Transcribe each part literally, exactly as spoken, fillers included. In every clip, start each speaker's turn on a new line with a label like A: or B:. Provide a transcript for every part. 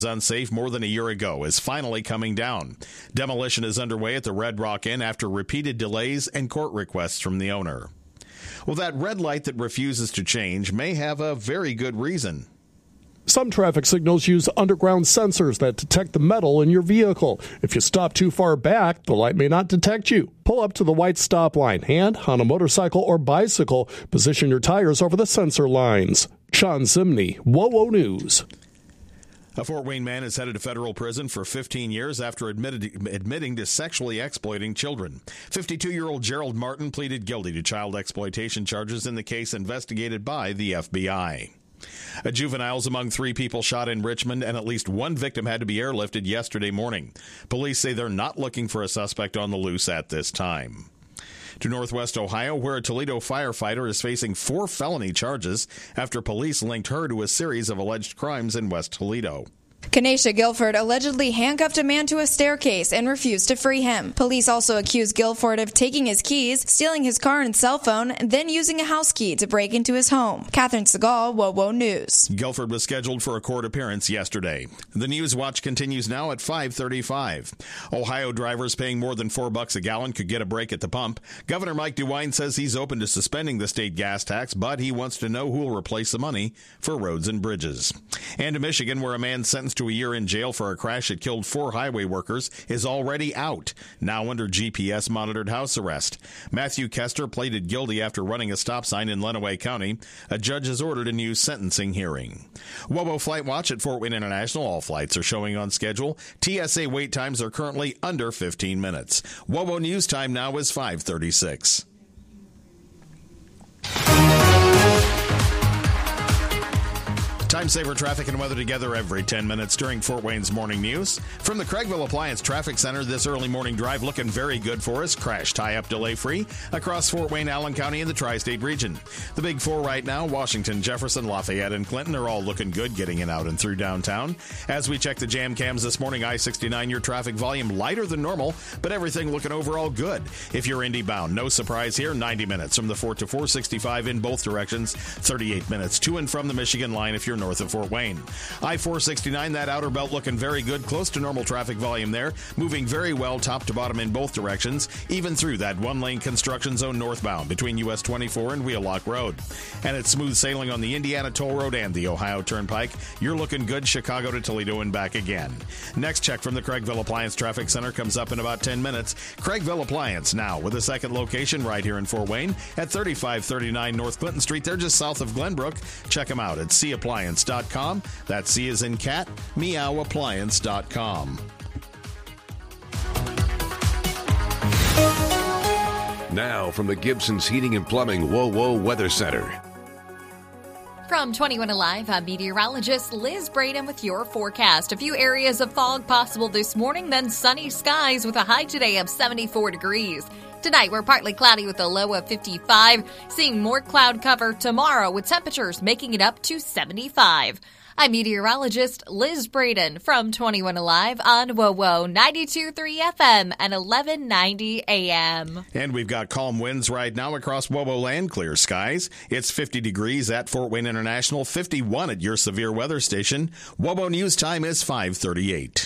A: unsafe more than a year ago is finally coming down. Demolition is underway at the Red Rock Inn after repeated delays and court requests from the owner. Well, that red light that refuses to change may have a very good reason.
B: Some traffic signals use underground sensors that detect the metal in your vehicle. If you stop too far back, the light may not detect you. Pull up to the white stop line and, on a motorcycle or bicycle, position your tires over the sensor lines. Sean Zimney, WOWO News.
A: A Fort Wayne man is headed to federal prison for fifteen years after admitted, admitting to sexually exploiting children. fifty-two-year-old Gerald Martin pleaded guilty to child exploitation charges in the case investigated by the F B I. A juvenile's among three people shot in Richmond, and at least one victim had to be airlifted yesterday morning. Police say they're not looking for a suspect on the loose at this time. To Northwest Ohio, where a Toledo firefighter is facing four felony charges after police linked her to a series of alleged crimes in West Toledo.
C: Kenesha Guilford allegedly handcuffed a man to a staircase and refused to free him. Police also accused Guilford of taking his keys, stealing his car and cell phone, and then using a house key to break into his home. Catherine Segal, WOWO News.
A: Guilford was scheduled for a court appearance yesterday. The News Watch continues now at five thirty-five. Ohio drivers paying more than four bucks a gallon could get a break at the pump. Governor Mike DeWine says he's open to suspending the state gas tax, but he wants to know who will replace the money for roads and bridges. And to Michigan, where a man sentenced to a year in jail for a crash that killed four highway workers is already out, now under G P S-monitored house arrest. Matthew Kester pleaded guilty after running a stop sign in Lenawee County. A judge has ordered a new sentencing hearing. WOWO Flight Watch at Fort Wayne International. All flights are showing on schedule. T S A wait times are currently under fifteen minutes. WOWO News time now is five thirty-six. Time saver traffic and weather together every ten minutes during Fort Wayne's morning news. From the Craigville Appliance Traffic Center, this early morning drive looking very good for us. Crash tie-up delay-free across Fort Wayne, Allen County, and the tri-state region. The big four right now, Washington, Jefferson, Lafayette, and Clinton, are all looking good getting in, out, and through downtown. As we check the jam cams this morning, I sixty-nine, your traffic volume lighter than normal, but everything looking overall good. If you're Indy bound, no surprise here, ninety minutes from the Fort to four sixty-five in both directions, thirty-eight minutes to and from the Michigan line if you're north of Fort Wayne. I four sixty-nine, that outer belt looking very good, close to normal traffic volume there, moving very well top to bottom in both directions, even through that one-lane construction zone northbound between U S twenty-four and Wheelock Road. And it's smooth sailing on the Indiana Toll Road and the Ohio Turnpike. You're looking good Chicago to Toledo and back again. Next check from the Craigville Appliance Traffic Center comes up in about ten minutes. Craigville Appliance now with a second location right here in Fort Wayne at thirty-five thirty-nine North Clinton Street. They're just south of Glenbrook. Check them out at c appliance dot com. That's C as in cat, meow appliance dot com.
D: Now from the Gibson's Heating and Plumbing WOWO Weather Center.
E: From twenty-one Alive, I'm meteorologist Liz Braden with your forecast. A few areas of fog possible this morning, then sunny skies with a high today of seventy-four degrees. Tonight, we're partly cloudy with a low of fifty-five, seeing more cloud cover tomorrow with temperatures making it up to seventy-five. I'm meteorologist Liz Braden from twenty-one Alive on WOWO ninety-two point three F M and eleven ninety A M.
A: And we've got calm winds right now across WOWO land, clear skies. It's fifty degrees at Fort Wayne International, fifty-one at your severe weather station. WOWO News time is five thirty-eight.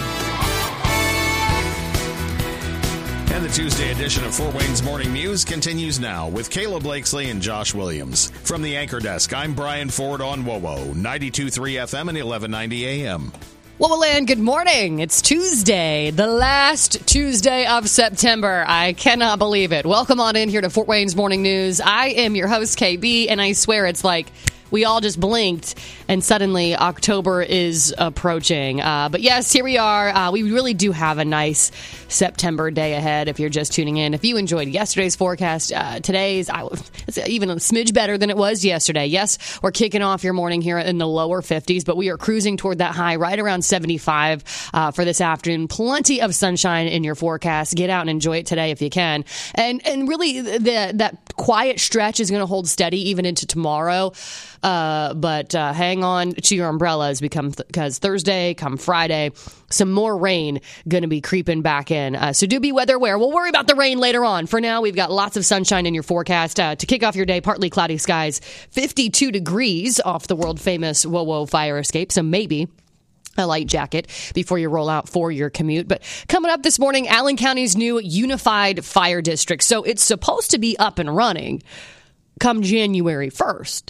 A: And the Tuesday edition of Fort Wayne's Morning News continues now with Kayla Blakesley and Josh Williams. From the anchor desk, I'm Brian Ford on WOWO ninety-two point three F M and eleven ninety A M.
F: WOWO Land, good morning. It's Tuesday, the last Tuesday of September. I cannot believe it. Welcome on in here to Fort Wayne's Morning News. I am your host, K B, and I swear it's like we all just blinked and suddenly October is approaching. Uh, but yes, here we are. Uh, we really do have a nice September day ahead if you're just tuning in. If you enjoyed yesterday's forecast, uh, today's I, it's even a smidge better than it was yesterday. Yes, we're kicking off your morning here in the lower fifties, but we are cruising toward that high right around seventy-five uh, for this afternoon. Plenty of sunshine in your forecast. Get out and enjoy it today if you can. And and really, the that quiet stretch is going to hold steady even into tomorrow. Uh, but uh, hang on to your umbrellas because th- Thursday, come Friday, some more rain going to be creeping back in. Uh, so do be weather aware. We'll worry about the rain later on. For now, we've got lots of sunshine in your forecast. Uh, to kick off your day, partly cloudy skies, fifty-two degrees off the world-famous WOWO fire escape. So maybe a light jacket before you roll out for your commute. But coming up this morning, Allen County's new unified fire district. So it's supposed to be up and running come January first.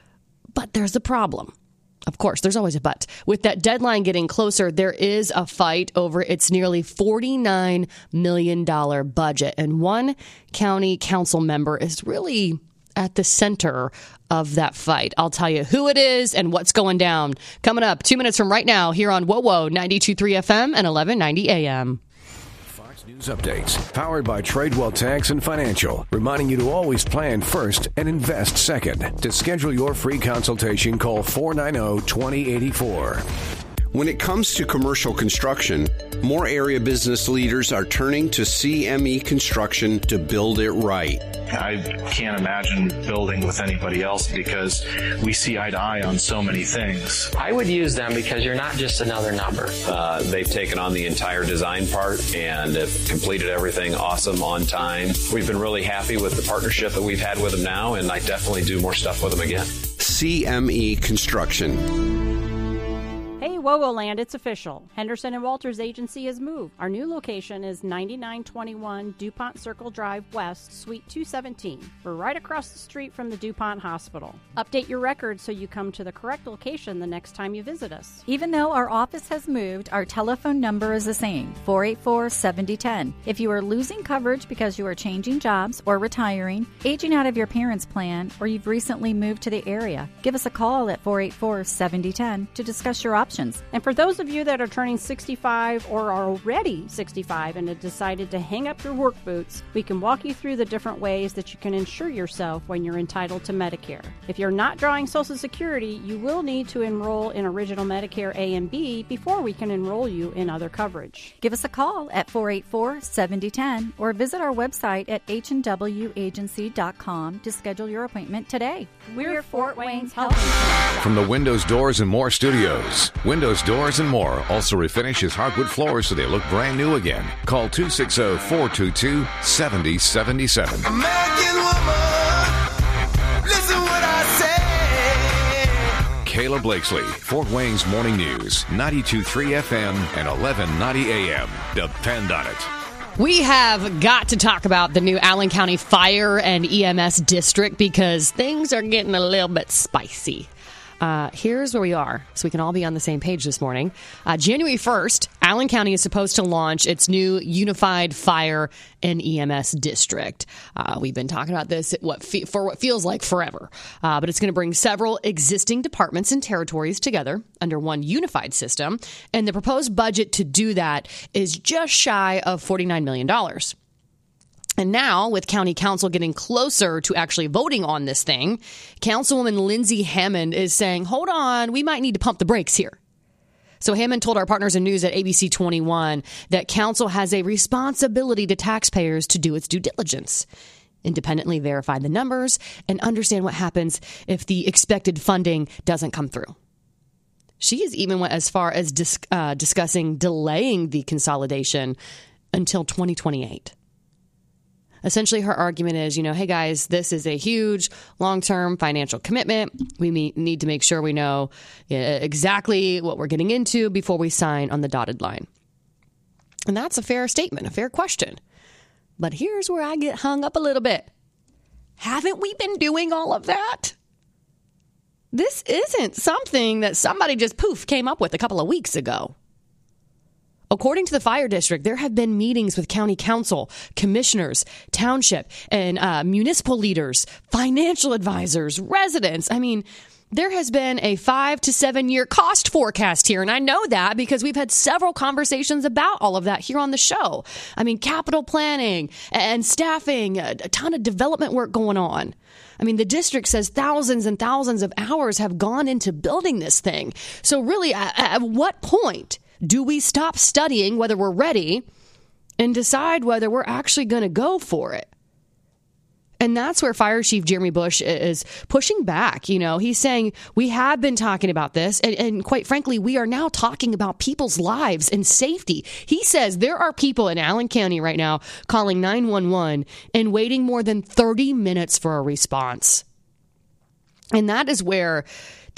F: But there's a problem. Of course, there's always a but. With that deadline getting closer, there is a fight over its nearly forty-nine million dollars budget. And one county council member is really at the center of that fight. I'll tell you who it is and what's going down. Coming up two minutes from right now here on Whoa Whoa ninety-two point three F M and eleven ninety A M.
D: Fox News updates powered by Tradewell Tax and Financial, reminding you to always plan first and invest second. To schedule your free consultation, call four nine zero, two zero eight four.
G: When it comes to commercial construction, more area business leaders are turning to C M E Construction to build it right.
H: I can't imagine building with anybody else because we see eye to eye on so many things.
I: I would use them because you're not just another number.
J: Uh, they've taken on the entire design part and have completed everything awesome on time. We've been really happy with the partnership that we've had with them now, and I definitely do more stuff with them again.
G: C M E Construction.
K: Hey, Whoa Land, it's official. Henderson and Walters Agency has moved. Our new location is ninety-nine twenty-one DuPont Circle Drive West, Suite two seventeen. We're right across the street from the DuPont Hospital. Update your records so you come to the correct location the next time you visit us.
L: Even though our office has moved, our telephone number is the same, four eight four, seven zero one zero. If you are losing coverage because you are changing jobs or retiring, aging out of your parents' plan, or you've recently moved to the area, give us a call at four eight four, seven zero one zero to discuss your options.
K: And for those of you that are turning sixty-five or are already sixty-five and have decided to hang up your work boots, we can walk you through the different ways that you can insure yourself when you're entitled to Medicare. If you're not drawing Social Security, you will need to enroll in Original Medicare A and B before we can enroll you in other coverage.
L: Give us a call at four eight four, seven zero one zero or visit our website at h and w agency dot com to schedule your appointment today.
K: We're Fort Wayne's Health Insurance.
D: From the Windows, Doors, and More studios, Windows, Doors, and More also refinishes hardwood floors so they look brand new again. Call two six zero, four two two, seven zero seven seven.
M: American woman, listen what I say.
D: Kayla Blakesley, Fort Wayne's Morning News, ninety-two point three F M and eleven ninety A M. Depend on it.
F: We have got to talk about the new Allen County Fire and E M S District because things are getting a little bit spicy. Uh, here's where we are, so we can all be on the same page this morning. Uh, January first, Allen County is supposed to launch its new unified fire and E M S district. Uh, we've been talking about this at what fe- for what feels like forever, uh, but it's going to bring several existing departments and territories together under one unified system, and the proposed budget to do that is just shy of forty-nine million dollars. And now, with County Council getting closer to actually voting on this thing, Councilwoman Lindsay Hammond is saying, hold on, we might need to pump the brakes here. So Hammond told our partners in news at A B C twenty-one that Council has a responsibility to taxpayers to do its due diligence, independently verify the numbers, and understand what happens if the expected funding doesn't come through. She has even went as far as dis- uh, discussing delaying the consolidation until twenty twenty-eight. Essentially, her argument is, you know, hey, guys, this is a huge long-term financial commitment. We need to make sure we know exactly what we're getting into before we sign on the dotted line. And that's a fair statement, a fair question. But here's where I get hung up a little bit. Haven't we been doing all of that? This isn't something that somebody just poof came up with a couple of weeks ago. According to the fire district, there have been meetings with county council, commissioners, township, and uh, municipal leaders, financial advisors, residents. I mean, there has been a five to seven year cost forecast here. And I know that because we've had several conversations about all of that here on the show. I mean, capital planning and staffing, a, a ton of development work going on. I mean, the district says thousands and thousands of hours have gone into building this thing. So really, at, at what point do we stop studying whether we're ready and decide whether we're actually going to go for it? And that's where Fire Chief Jeremy Bush is pushing back. You know, he's saying we have been talking about this. And, and quite frankly, we are now talking about people's lives and safety. He says there are people in Allen County right now calling nine one one and waiting more than thirty minutes for a response. And that is where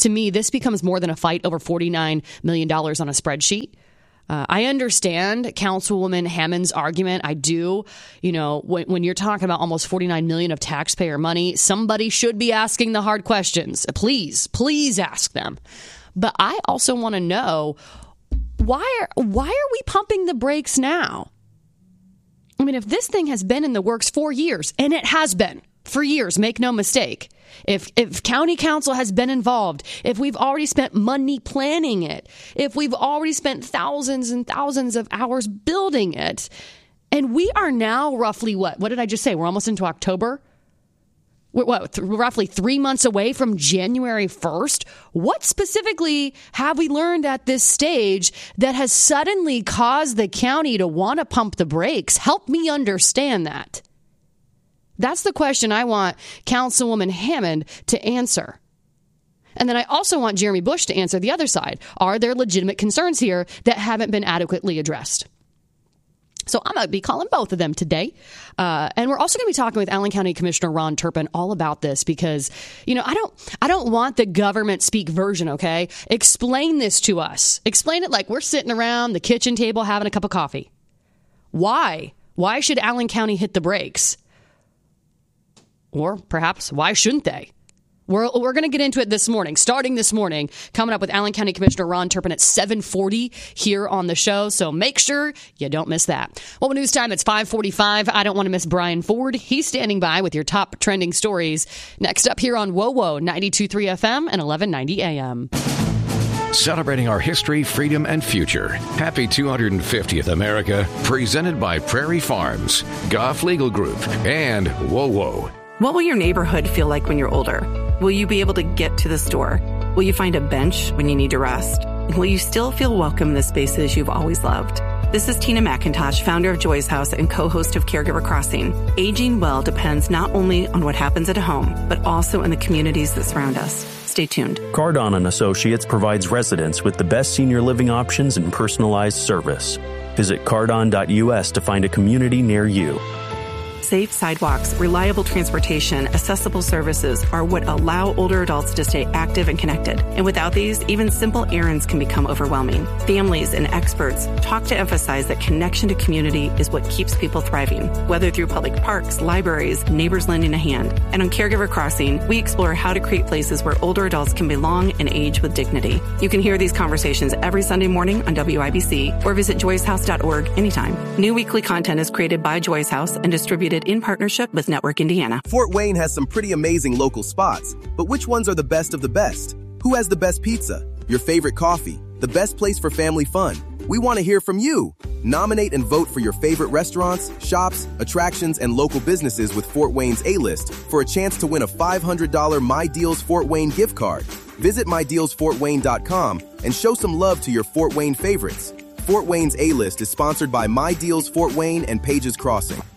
F: to me, this becomes more than a fight over forty-nine million dollars on a spreadsheet. Uh, I understand Councilwoman Hammond's argument. I do. You know, when, when you're talking about almost forty-nine million dollars of taxpayer money, somebody should be asking the hard questions. Please, please ask them. But I also want to know, why are, why are we pumping the brakes now? I mean, if this thing has been in the works for years, and it has been for years, make no mistake. If if county council has been involved, if we've already spent money planning it, if we've already spent thousands and thousands of hours building it, and we are now roughly what? What did I just say? We're almost into October? We're what, th- roughly three months away from January first? What specifically have we learned at this stage that has suddenly caused the county to want to pump the brakes? Help me understand that. That's the question I want Councilwoman Hammond to answer. And then I also want Jeremy Bush to answer the other side. Are there legitimate concerns here that haven't been adequately addressed? So I'm going to be calling both of them today. Uh, and we're also going to be talking with Allen County Commissioner Ron Turpin all about this because, you know, I don't I don't want the government speak version, okay? Explain this to us. Explain it like we're sitting around the kitchen table having a cup of coffee. Why? Why should Allen County hit the brakes? Or perhaps, why shouldn't they? We're, we're going to get into it this morning, starting this morning, coming up with Allen County Commissioner Ron Turpin at seven forty here on the show. So make sure you don't miss that. Well, news time, it's five forty-five. I don't want to miss Brian Ford. He's standing by with your top trending stories. Next up here on WOWO, ninety-two point three F M and eleven ninety A M.
D: Celebrating our history, freedom, and future. Happy two hundred fiftieth America. Presented by Prairie Farms, Goff Legal Group, and WOWO.
N: What will your neighborhood feel like when you're older? Will you be able to get to the store? Will you find a bench when you need to rest? And will you still feel welcome in the spaces you've always loved? This is Tina McIntosh, founder of Joy's House and co-host of Caregiver Crossing. Aging well depends not only on what happens at home, but also in the communities that surround us. Stay tuned.
O: Cardon and Associates provides residents with the best senior living options and personalized service. Visit cardon dot U S to find a community near you.
N: Safe sidewalks, reliable transportation, accessible services are what allow older adults to stay active and connected. And without these, even simple errands can become overwhelming. Families and experts talk to emphasize that connection to community is what keeps people thriving, whether through public parks, libraries, neighbors lending a hand. And on Caregiver Crossing, we explore how to create places where older adults can belong and age with dignity. You can hear these conversations every Sunday morning on W I B C or visit joyce house dot org anytime. New weekly content is created by Joy's House and distributed in partnership with Network Indiana.
P: Fort Wayne has some pretty amazing local spots, but which ones are the best of the best? Who has the best pizza? Your favorite coffee? The best place for family fun? We want to hear from you. Nominate and vote for your favorite restaurants, shops, attractions, and local businesses with Fort Wayne's A-List for a chance to win a five hundred dollars My Deals Fort Wayne gift card. Visit my deals fort wayne dot com and show some love to your Fort Wayne favorites. Fort Wayne's A-List is sponsored by My Deals Fort Wayne and Pages Crossing.